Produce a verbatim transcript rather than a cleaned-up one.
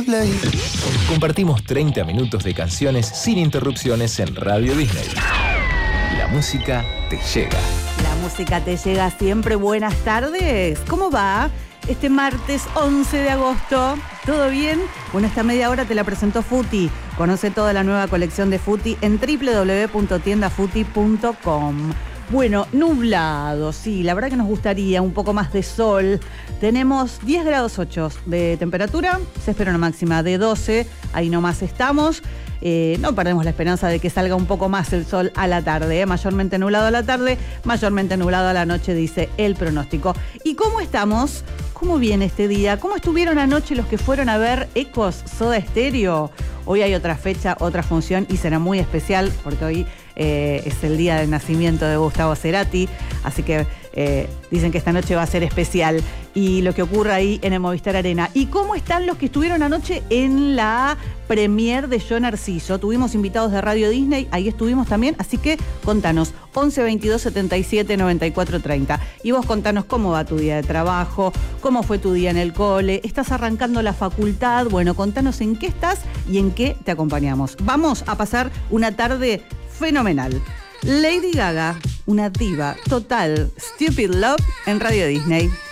Play. Compartimos treinta minutos de canciones sin interrupciones en Radio Disney. La música te llega. La música te llega siempre. Buenas tardes. ¿Cómo va? Este martes once de agosto, ¿todo bien? Bueno, esta media hora te la presentó Futi. Conoce toda la nueva colección de Futi en doble u doble u doble u punto tienda futi punto com. Bueno, nublado, sí, la verdad que nos gustaría un poco más de sol. Tenemos diez grados ocho de temperatura, se espera una máxima de doce, ahí nomás estamos. Eh, no perdemos la esperanza de que salga un poco más el sol a la tarde, ¿eh? Mayormente nublado a la tarde, mayormente nublado a la noche, dice el pronóstico. ¿Y cómo estamos? ¿Cómo viene este día? ¿Cómo estuvieron anoche los que fueron a ver Ecos Soda Stereo? Hoy hay otra fecha, otra función y será muy especial porque hoy eh, es el día del nacimiento de Gustavo Cerati, así que eh, dicen que esta noche va a ser especial y lo que ocurra ahí en el Movistar Arena. ¿Y cómo están los que estuvieron anoche en la premier de Yo Narciso? Tuvimos invitados de Radio Disney, ahí estuvimos también, así que contanos, once veintidós setenta y siete noventa y cuatro treinta. Y vos contanos cómo va tu día de trabajo, cómo fue tu día en el cole, estás arrancando la facultad, bueno, contanos en qué estás y en qué te acompañamos. Vamos a pasar una tarde fenomenal. Lady Gaga, una diva total, Stupid Love en Radio Disney.